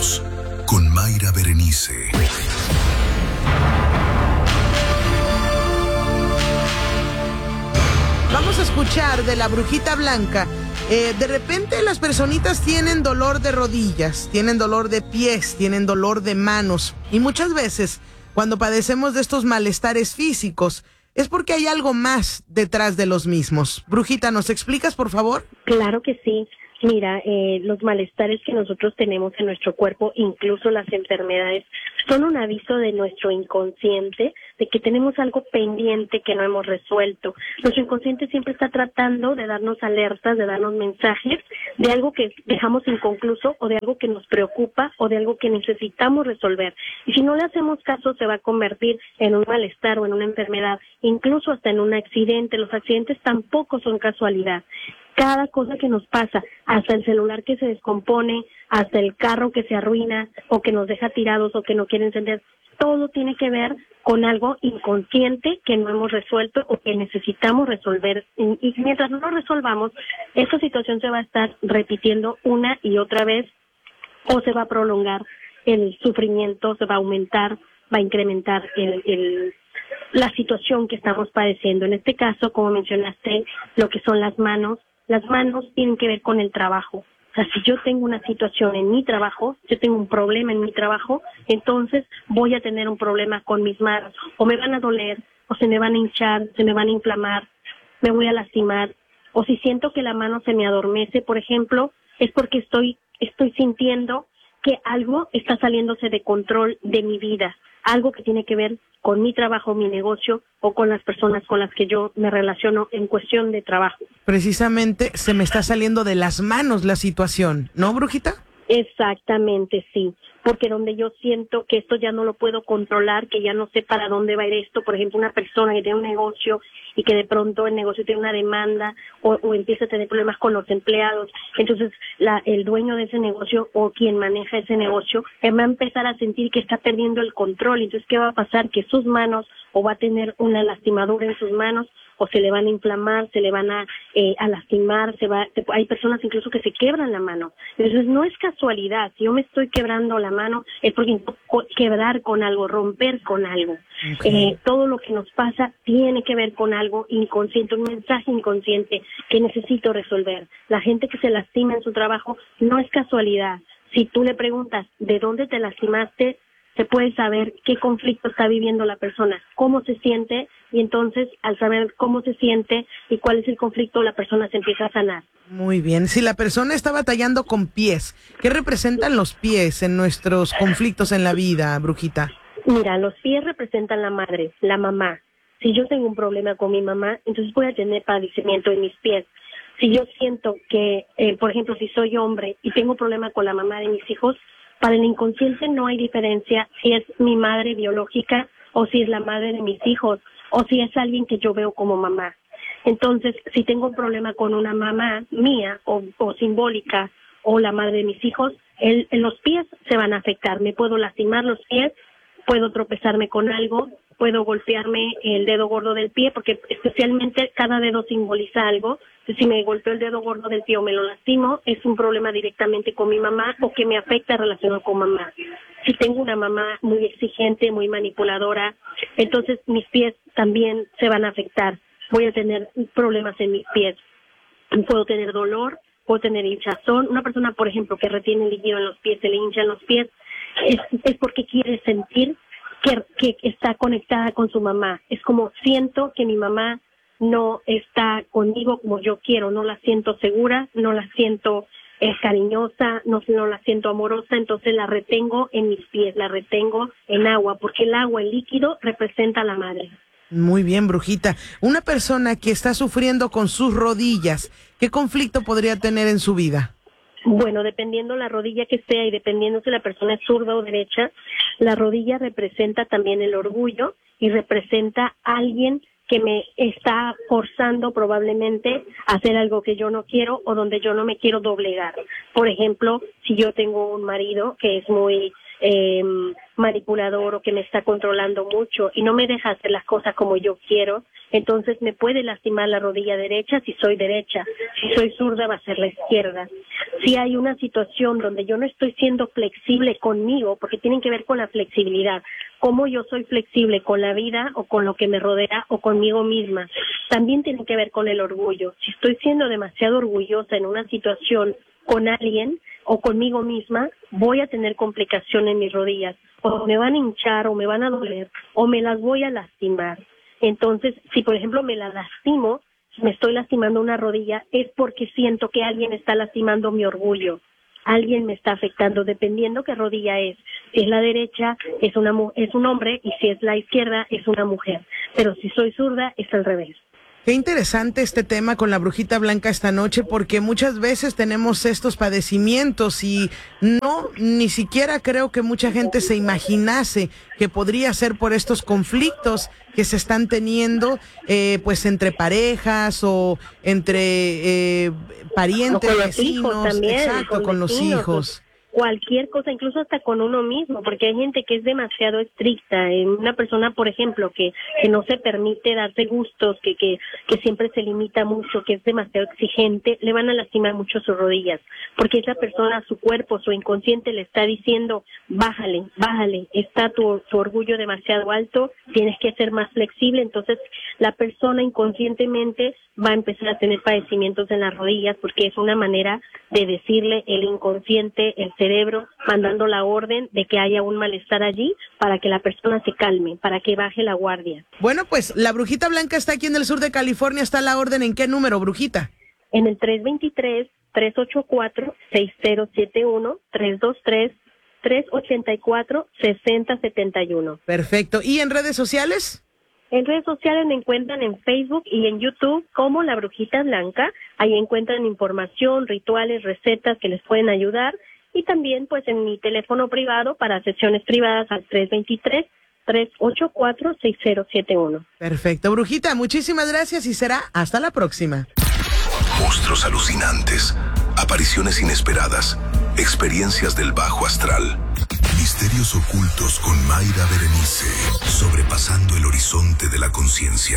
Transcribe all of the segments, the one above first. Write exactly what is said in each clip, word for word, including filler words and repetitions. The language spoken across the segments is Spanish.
Relatos con Mayra Berenice. Vamos a escuchar de la brujita blanca. Eh, de repente las personitas tienen dolor de rodillas, tienen dolor de pies, tienen dolor de manos. Y muchas veces, cuando padecemos de estos malestares físicos, es porque hay algo más detrás de los mismos. Brujita, ¿nos explicas, por favor? Claro que sí. Mira, eh, los malestares que nosotros tenemos en nuestro cuerpo, incluso las enfermedades, son un aviso de nuestro inconsciente de que tenemos algo pendiente que no hemos resuelto. Nuestro inconsciente siempre está tratando de darnos alertas, de darnos mensajes de algo que dejamos inconcluso o de algo que nos preocupa o de algo que necesitamos resolver. Y si no le hacemos caso, se va a convertir en un malestar o en una enfermedad, incluso hasta en un accidente. Los accidentes tampoco son casualidad. Cada cosa que nos pasa, hasta el celular que se descompone, hasta el carro que se arruina o que nos deja tirados o que no quiere encender, todo tiene que ver con algo inconsciente que no hemos resuelto o que necesitamos resolver. Y mientras no lo resolvamos, esa situación se va a estar repitiendo una y otra vez o se va a prolongar el sufrimiento, se va a aumentar, va a incrementar el, el la situación que estamos padeciendo. En este caso, como mencionaste, lo que son las manos, las manos tienen que ver con el trabajo. O sea, si yo tengo una situación en mi trabajo, yo tengo un problema en mi trabajo, entonces voy a tener un problema con mis manos. O me van a doler, o se me van a hinchar, se me van a inflamar, me voy a lastimar. O si siento que la mano se me adormece, por ejemplo, es porque estoy, estoy sintiendo que algo está saliéndose de control de mi vida. Algo que tiene que ver con mi trabajo, mi negocio o con las personas con las que yo me relaciono en cuestión de trabajo. Precisamente se me está saliendo de las manos la situación, ¿no, brujita? Exactamente, sí, porque donde yo siento que esto ya no lo puedo controlar, que ya no sé para dónde va a ir esto, por ejemplo, una persona que tiene un negocio y que de pronto el negocio tiene una demanda o, o empieza a tener problemas con los empleados, entonces la, el dueño de ese negocio o quien maneja ese negocio va a empezar a sentir que está perdiendo el control. Entonces, ¿qué va a pasar? Que sus manos o va a tener una lastimadura en sus manos o se le van a inflamar, se le van a, eh, a lastimar, se va, se, hay personas incluso que se quebran la mano. Entonces no es casualidad, si yo me estoy quebrando la mano es porque quebrar con algo, romper con algo. Okay. Eh, todo lo que nos pasa tiene que ver con algo inconsciente, un mensaje inconsciente que necesito resolver. La gente que se lastima en su trabajo no es casualidad. Si tú le preguntas de dónde te lastimaste, se puede saber qué conflicto está viviendo la persona, cómo se siente, y entonces al saber cómo se siente y cuál es el conflicto, la persona se empieza a sanar. Muy bien. Si la persona está batallando con pies, ¿qué representan los pies en nuestros conflictos en la vida, brujita? Mira, los pies representan la madre, la mamá. Si yo tengo un problema con mi mamá, entonces voy a tener padecimiento en mis pies. Si yo siento que, eh, por ejemplo, si soy hombre y tengo problema con la mamá de mis hijos, para el inconsciente no hay diferencia si es mi madre biológica o si es la madre de mis hijos o si es alguien que yo veo como mamá. Entonces, si tengo un problema con una mamá mía o, o simbólica o la madre de mis hijos, el, los pies se van a afectar. Me puedo lastimar los pies, puedo tropezarme con algo, puedo golpearme el dedo gordo del pie, porque especialmente cada dedo simboliza algo. Si me golpeo el dedo gordo del pie o me lo lastimo, es un problema directamente con mi mamá o que me afecta relacionado con mamá. Si tengo una mamá muy exigente, muy manipuladora, entonces mis pies también se van a afectar. Voy a tener problemas en mis pies. Puedo tener dolor, puedo tener hinchazón. Una persona, por ejemplo, que retiene líquido en los pies, se le hinchan los pies, es, es porque quiere sentir que, que está conectada con su mamá. Es como siento que mi mamá no está conmigo como yo quiero, no la siento segura, no la siento eh, cariñosa, no, no la siento amorosa, entonces la retengo en mis pies, la retengo en agua, porque el agua, el líquido, representa a la madre. Muy bien, brujita. Una persona que está sufriendo con sus rodillas, ¿qué conflicto podría tener en su vida? Bueno, dependiendo la rodilla que sea y dependiendo si la persona es zurda o derecha, la rodilla representa también el orgullo y representa a alguien que me está forzando probablemente a hacer algo que yo no quiero o donde yo no me quiero doblegar. Por ejemplo, si yo tengo un marido que es muy eh, manipulador o que me está controlando mucho y no me deja hacer las cosas como yo quiero, entonces me puede lastimar la rodilla derecha si soy derecha, si soy zurda va a ser la izquierda. Si hay una situación donde yo no estoy siendo flexible conmigo, porque tienen que ver con la flexibilidad, cómo yo soy flexible con la vida o con lo que me rodea o conmigo misma, también tiene que ver con el orgullo. Si estoy siendo demasiado orgullosa en una situación con alguien o conmigo misma, voy a tener complicaciones en mis rodillas, o me van a hinchar o me van a doler o me las voy a lastimar. Entonces, si por ejemplo me la lastimo, me estoy lastimando una rodilla, es porque siento que alguien está lastimando mi orgullo, alguien me está afectando, dependiendo qué rodilla es. Si es la derecha, es una es un hombre, y si es la izquierda, es una mujer. Pero si soy zurda, es al revés. Qué interesante este tema con la brujita blanca esta noche, porque muchas veces tenemos estos padecimientos y no, ni siquiera creo que mucha gente se imaginase que podría ser por estos conflictos que se están teniendo, eh, pues entre parejas o entre eh, parientes, o con vecinos, los hijos también, exacto, con, con vecinos, los hijos. Cualquier cosa, incluso hasta con uno mismo, porque hay gente que es demasiado estricta. Una persona, por ejemplo, que, que no se permite darse gustos, que, que, que siempre se limita mucho, que es demasiado exigente, le van a lastimar mucho sus rodillas, porque esa persona, su cuerpo, su inconsciente le está diciendo, bájale, bájale, está tu, tu orgullo demasiado alto, tienes que ser más flexible. Entonces la persona inconscientemente va a empezar a tener padecimientos en las rodillas, porque es una manera de decirle el inconsciente, el cerebro, mandando la orden de que haya un malestar allí para que la persona se calme, para que baje la guardia. Bueno, pues la brujita blanca está aquí en el sur de California. ¿Está la orden en qué número, brujita? En el tres dos tres, tres ocho cuatro, seis cero siete uno, tres dos tres, tres ocho cuatro, seis cero siete uno. Perfecto. ¿Y en redes sociales? En redes sociales me encuentran en Facebook y en YouTube como La Brujita Blanca. Ahí encuentran información, rituales, recetas que les pueden ayudar. Y también pues en mi teléfono privado para sesiones privadas al tres dos tres, tres ocho cuatro, seis cero siete uno. Perfecto, brujita, muchísimas gracias y será hasta la próxima. Monstruos alucinantes, apariciones inesperadas, experiencias del bajo astral. Misterios ocultos con Mayra Berenice, sobrepasando el horizonte de la conciencia.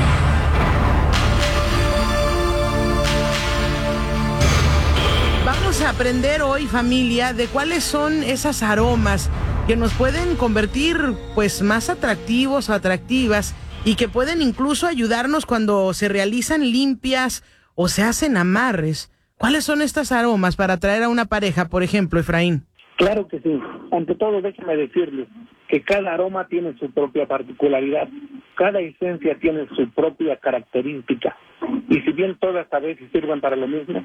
Vamos a aprender hoy, familia, de cuáles son esas aromas que nos pueden convertir pues más atractivos o atractivas y que pueden incluso ayudarnos cuando se realizan limpias o se hacen amarres. ¿Cuáles son estas aromas para atraer a una pareja, por ejemplo, Efraín? Claro que sí. Ante todo, déjeme decirles que cada aroma tiene su propia particularidad, cada esencia tiene su propia característica, y si bien todas a veces sirven para lo mismo,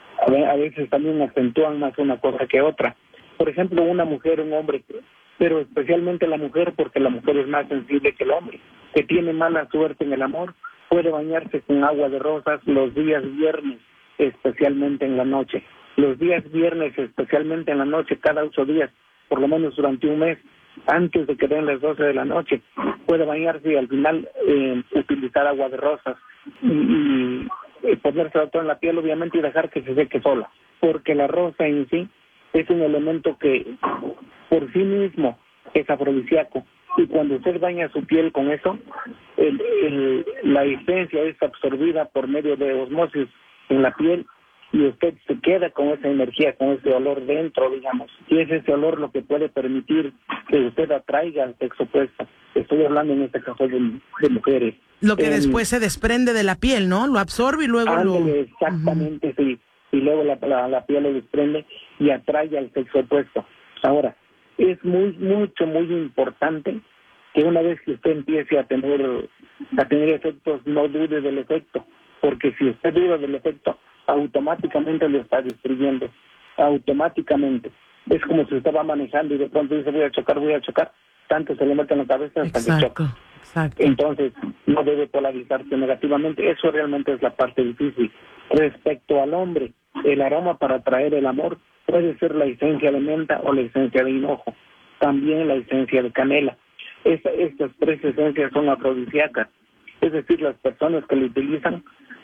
a veces también acentúan más una cosa que otra. Por ejemplo, una mujer, un hombre, pero especialmente la mujer, porque la mujer es más sensible que el hombre, que tiene mala suerte en el amor, puede bañarse con agua de rosas los días viernes, especialmente en la noche. Los días viernes, especialmente en la noche, cada ocho días, por lo menos durante un mes, antes de que den las doce de la noche, puede bañarse y al final eh, utilizar agua de rosas y, y, y ponerse todo en la piel, obviamente, y dejar que se seque sola, porque la rosa en sí es un elemento que por sí mismo es afrodisíaco, y cuando usted baña su piel con eso, el, el, la esencia es absorbida por medio de osmosis en la piel, y usted se queda con esa energía, con ese olor dentro, digamos. Y es ese olor lo que puede permitir que usted atraiga al sexo opuesto. Estoy hablando en este caso de, de mujeres. Lo que eh, después se desprende de la piel, ¿no? Lo absorbe y luego ándale, lo... exactamente, uh-huh. Sí. Y luego la, la, la piel lo desprende y atrae al sexo opuesto. Ahora, es muy, mucho, muy importante que una vez que usted empiece a tener, a tener efectos, no dude del efecto. Porque si usted duda del efecto, automáticamente lo está destruyendo, automáticamente. Es como si usted va manejando y de pronto dice voy a chocar, voy a chocar, tanto se le mete en la cabeza hasta exacto, que choca. Exacto. Entonces no debe polarizarse negativamente, eso realmente es la parte difícil. Respecto al hombre, el aroma para atraer el amor puede ser la esencia de menta o la esencia de hinojo, también la esencia de canela. Esta, estas tres esencias son afrodisíacas, es decir, las personas que lo utilizan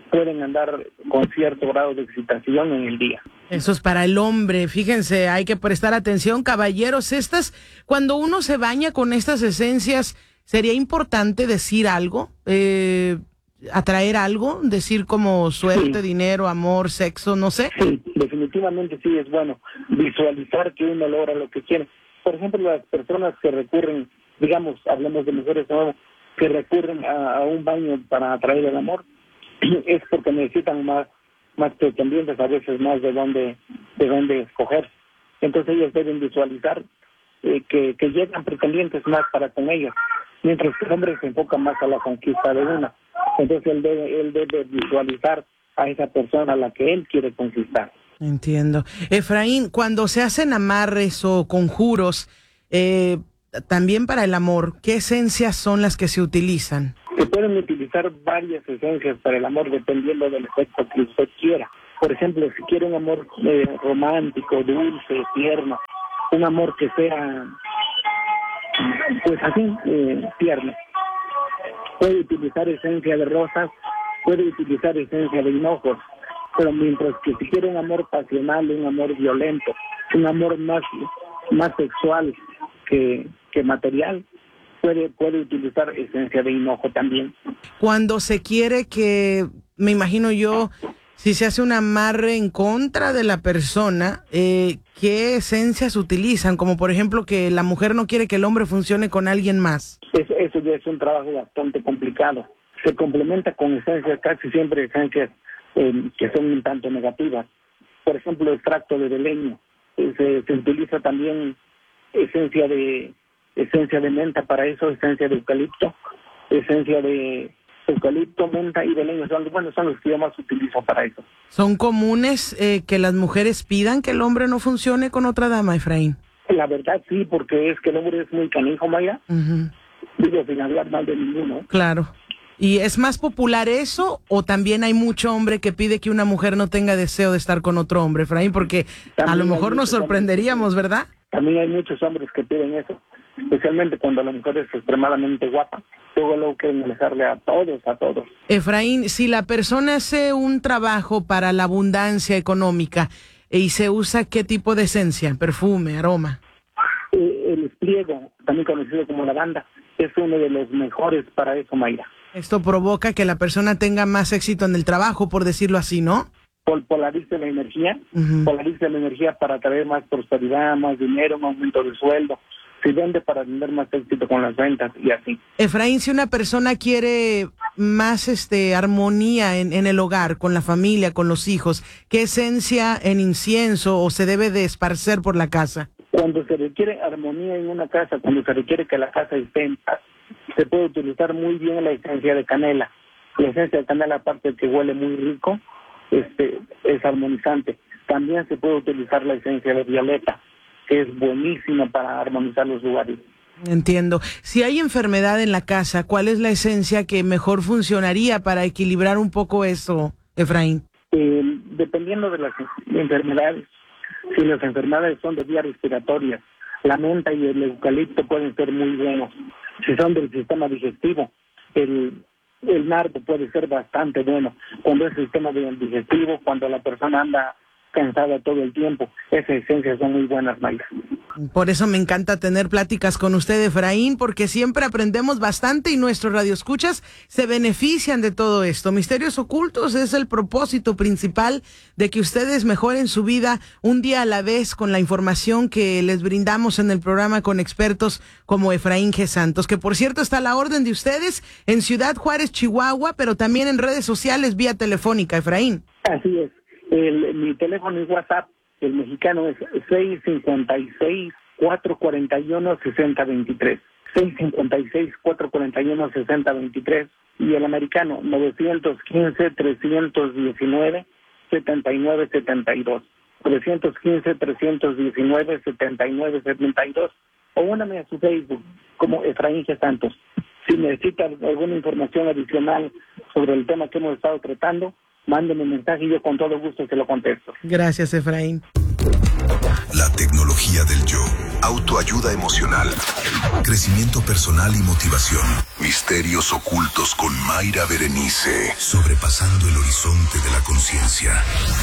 pueden andar con cierto grado de excitación en el día. Eso es para el hombre. Fíjense, hay que prestar atención, caballeros. Estas, cuando uno se baña con estas esencias, ¿sería importante decir algo? Eh, ¿Atraer algo? Decir como suerte, sí, dinero, amor, sexo, no sé. Sí, definitivamente sí es bueno visualizar que uno logra lo que quiere. Por ejemplo, las personas que recurren, digamos, hablemos de mujeres ¿no? que recurren a, a un baño para atraer el amor, es porque necesitan más más pretendientes, a veces más de dónde de dónde escoger. Entonces ellos deben visualizar eh, que, que llegan pretendientes más para con ellos, mientras que el hombre se enfoca más a la conquista de una. Entonces él debe, él debe visualizar a esa persona a la que él quiere conquistar. Entiendo. Efraín, cuando se hacen amarres o conjuros, eh, también para el amor, ¿qué esencias son las que se utilizan? Se pueden utilizar varias esencias para el amor dependiendo del efecto que usted quiera. Por ejemplo, si quiere un amor eh, romántico, dulce, tierno, un amor que sea, pues así, eh, tierno, puede utilizar esencia de rosas, puede utilizar esencia de hinojos, pero mientras que si quiere un amor pasional, un amor violento, un amor más, más sexual que, que material, puede puede utilizar esencia de hinojo también. Cuando se quiere que, me imagino yo, si se hace un amarre en contra de la persona, eh, ¿qué esencias utilizan? Como por ejemplo que la mujer no quiere que el hombre funcione con alguien más. Eso, eso ya es un trabajo bastante complicado. Se complementa con esencias, casi siempre esencias eh, que son un tanto negativas. Por ejemplo, extracto de leño. Eh, se, se utiliza también esencia de esencia de menta para eso, esencia de eucalipto, esencia de eucalipto, menta y de leño. Son, bueno, son los que yo más utilizo para eso. ¿Son comunes eh, que las mujeres pidan que el hombre no funcione con otra dama, Efraín? La verdad sí, porque es que el hombre es muy canijo, Maya. Uh-huh. Digo, sin hablar mal de ninguno. Claro. ¿Y es más popular eso o también hay mucho hombre que pide que una mujer no tenga deseo de estar con otro hombre, Efraín? Porque también a lo mejor nos sorprenderíamos, hombres, ¿verdad? También hay muchos hombres que piden eso, especialmente cuando la mujer es extremadamente guapa. Luego luego quieren alejarle a todos, a todos. Efraín, si la persona hace un trabajo para la abundancia económica y se usa ¿qué tipo de esencia? Perfume, aroma. Eh, el espliego, también conocido como lavanda, es uno de los mejores para eso, Mayra. Esto provoca que la persona tenga más éxito en el trabajo, por decirlo así, ¿no? Pol polariza la energía, uh-huh. polariza la energía para traer más prosperidad, más dinero, un aumento de sueldo. Se vende para tener más éxito con las ventas y así. Efraín, si una persona quiere más este armonía en, en el hogar, con la familia, con los hijos, ¿qué esencia en incienso o se debe de esparcer por la casa? Cuando se requiere armonía en una casa, cuando se requiere que la casa esté en paz, se puede utilizar muy bien la esencia de canela. La esencia de canela, aparte de que huele muy rico, este, es armonizante. También se puede utilizar la esencia de violeta, que es buenísima para armonizar los lugares. Entiendo. Si hay enfermedad en la casa, ¿cuál es la esencia que mejor funcionaría para equilibrar un poco eso, Efraín? Eh, dependiendo de las enfermedades. Si las enfermedades son de vías respiratorias, la menta y el eucalipto pueden ser muy buenos. Si son del sistema digestivo, el, el nardo puede ser bastante bueno. Cuando es sistema digestivo, cuando la persona anda cansada todo el tiempo, esas esencias son muy buenas, Mayra. Por eso me encanta tener pláticas con usted, Efraín, porque siempre aprendemos bastante y nuestros radioescuchas se benefician de todo esto. Misterios Ocultos es el propósito principal de que ustedes mejoren su vida un día a la vez con la información que les brindamos en el programa con expertos como Efraín G. Santos, que por cierto está a la orden de ustedes en Ciudad Juárez, Chihuahua, pero también en redes sociales vía telefónica, Efraín. Así es. El, mi teléfono y WhatsApp, el mexicano, es seis cinco seis, cuatro cuatro uno, seis cero dos tres. seis cinco seis, cuatro cuatro uno, seis cero dos tres. Y el americano, nueve uno cinco, tres uno nueve, siete nueve siete dos. nueve uno cinco, tres uno nueve, siete nueve siete dos. O úname a su Facebook como Efraín G. Santos. Si necesita alguna información adicional sobre el tema que hemos estado tratando, mándeme un mensaje y yo con todo gusto se lo contesto. Gracias, Efraín. La tecnología del yo. autoayuda emocional, crecimiento personal y motivación. Misterios ocultos con Mayra Berenice, sobrepasando el horizonte de la conciencia.